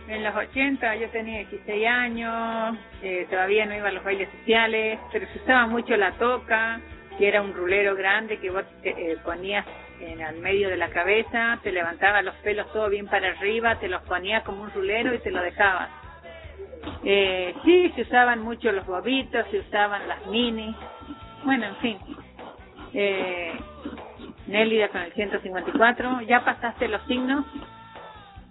En los 80 yo tenía 16 años, todavía no iba a los bailes sociales, pero se usaba mucho la toca, que era un rulero grande que vos ponías en el medio de la cabeza, te levantabas los pelos todo bien para arriba, te los ponías como un rulero y te lo dejabas. Sí, se usaban mucho los bobitos, se usaban las minis, bueno, en fin. Nélida con el 154, ¿ya pasaste los signos?